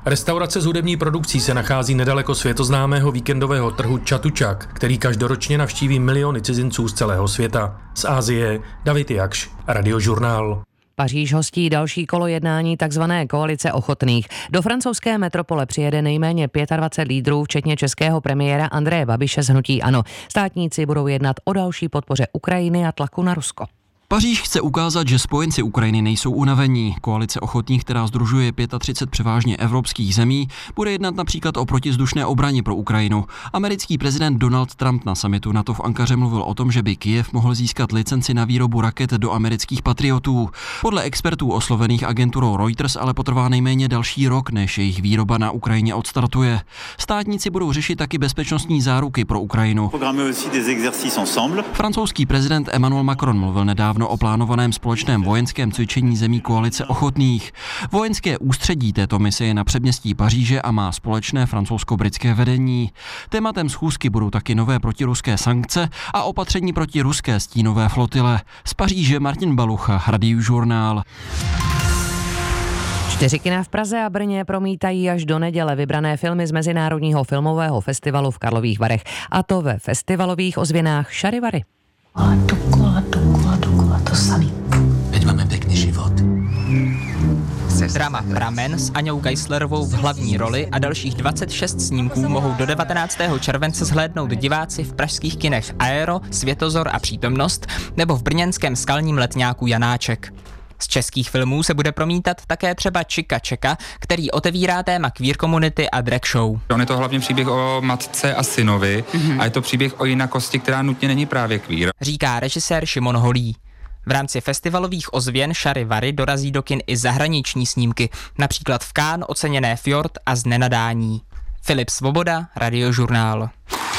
Restaurace s hudební produkcí se nachází nedaleko světoznámého víkendového trhu Chatuchak, který každoročně navštíví miliony cizinců z celého světa. Z Asie David Jakš, Radiožurnál. Paříž hostí další kolo jednání tzv. Koalice ochotných. Do francouzské metropole přijede nejméně 25 lídrů, včetně českého premiéra Andreje Babiše z hnutí ANO. Státníci budou jednat o další podpoře Ukrajiny a tlaku na Rusko. Paříž chce ukázat, že spojenci Ukrajiny nejsou unavení. Koalice ochotných, která sdružuje 35 převážně evropských zemí, bude jednat například o protizdušné obraně pro Ukrajinu. Americký prezident Donald Trump na summitu NATO v Ankaře mluvil o tom, že by Kyjev mohl získat licenci na výrobu raket do amerických Patriotů. Podle expertů oslovených agenturou Reuters ale potrvá nejméně další rok, než jejich výroba na Ukrajině odstartuje. Státníci budou řešit taky bezpečnostní záruky pro Ukrajinu. Francouzský prezident Emmanuel Macron mluvil nedávno o plánovaném společném vojenském cvičení zemí koalice ochotných. Vojenské ústředí této mise je na předměstí Paříže a má společné francouzsko-britské vedení. Tématem schůzky budou taky nové protiruské sankce a opatření proti ruské stínové flotile. Z Paříže Martin Balucha, Radiožurnál. 4 kina v Praze a Brně promítají až do neděle vybrané filmy z Mezinárodního filmového festivalu v Karlových Varech. A to ve festivalových ozvěnách Šarivary. A dokola, to samý. Veď máme pekný život. Drama Pramen s Aňou Geislerovou v hlavní roli a dalších 26 snímků mohou do 19. července zhlédnout diváci v pražských kinech Aero, Světozor a Přítomnost nebo v brněnském skalním letňáku Janáček. Z českých filmů se bude promítat také třeba Čika Čeka, který otevírá téma queer komunity a drag show. On je to hlavně příběh o matce a synovi a je to příběh o jinakosti, která nutně není právě queer. Říká režisér Šimon Holý. V rámci festivalových ozvěn Šarivary dorazí do kin i zahraniční snímky, například v Cannes oceněné Fjord a Z nenadání. Filip Svoboda, Radiožurnál.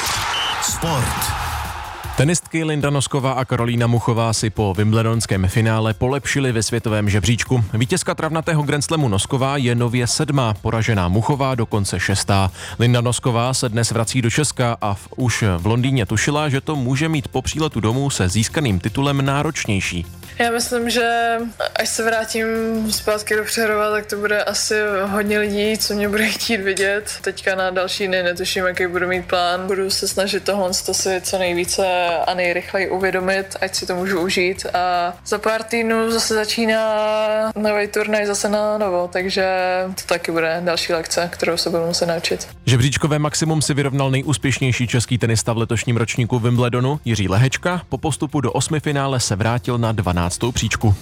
Sport. Tenistky Linda Nosková a Karolína Muchová si po wimbledonském finále polepšily ve světovém žebříčku. Vítězka travnatého Grand Slamu Nosková je nově 7., poražená Muchová dokonce 6. Linda Nosková se dnes vrací do Česka a už v Londýně tušila, že to může mít po příletu domů se získaným titulem náročnější. Já myslím, že až se vrátím zpátky do Přerova, tak to bude asi hodně lidí, co mě bude chtít vidět. Teďka na další dny netuším, jaký budu mít plán. Budu se snažit tohle si co nejvíce a nejrychleji uvědomit, ať si to můžu užít. A za pár týdnů zase začíná nový turnaj zase na novo, takže to taky bude další lekce, kterou se budu muset naučit. Žebříčkové maximum si vyrovnal nejúspěšnější český tenista v letošním ročníku Wimbledonu Jiří Lehečka. Po postupu do 8. finále se vrátil na 12. příčku.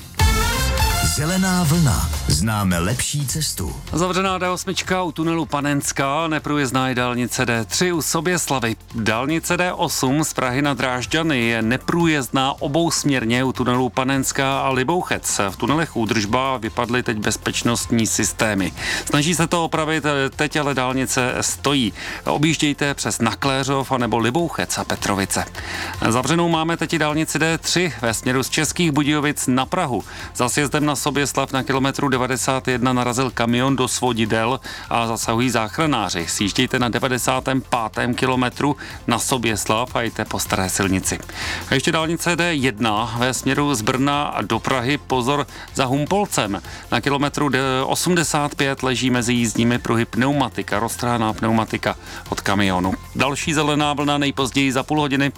Zelená vlna. Známe lepší cestu. Zavřená D8 u tunelu Panenská, neprůjezdná je dálnice D3 u Soběslavy. Dálnice D8 z Prahy na Drážďany je neprůjezdná obousměrně u tunelu Panenská a Libouchec. V tunelech údržba vypadly teď bezpečnostní systémy. Snaží se to opravit, teď ale dálnice stojí. Objíždějte přes Nakléřov anebo Libouchec a Petrovice. Zavřenou máme teď i dálnici D3 ve směru z Českých Budějovic na Prahu. Za sjezdem na Soběslav na kilometru 91 narazil kamion do svodidel a zasahují záchranáři. Sjíždějte na 95. kilometru na Soběslav a jděte po staré silnici. A ještě dálnice D1 ve směru z Brna do Prahy, pozor za Humpolcem. Na kilometru 85 leží mezi jízdními pruhy pneumatika, roztrhaná pneumatika od kamionu. Další zelená vlna nejpozději za půl hodiny.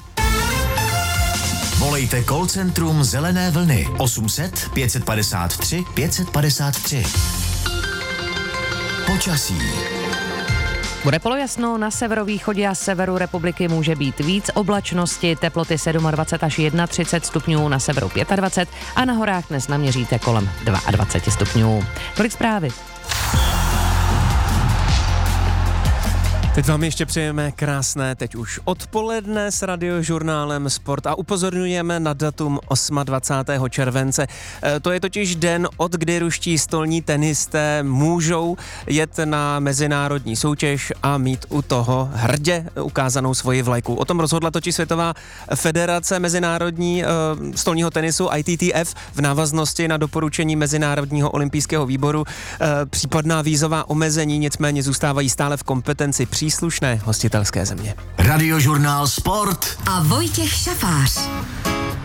Volejte call centrum Zelené vlny 800 553 553. Počasí. Bude polojasno, na severovýchodě a severu republiky může být víc oblačnosti, teploty 27 až 31 stupňů, na severu 25 a na horách dnes naměříte kolem 22 stupňů. Tolik zprávy. Teď vám ještě přejeme krásné, teď už odpoledne s Radiožurnálem Sport a upozorňujeme na datum 28. července. To je totiž den, od kdy ruští stolní tenisté můžou jet na mezinárodní soutěž a mít u toho hrdě ukázanou svoji vlajku. O tom rozhodla totiž Světová federace mezinárodní stolního tenisu ITTF v návaznosti na doporučení Mezinárodního olympijského výboru. Případná vízová omezení nicméně zůstávají stále v kompetenci příslušné hostitelské země. Radiožurnál Sport a Vojtěch Šafář.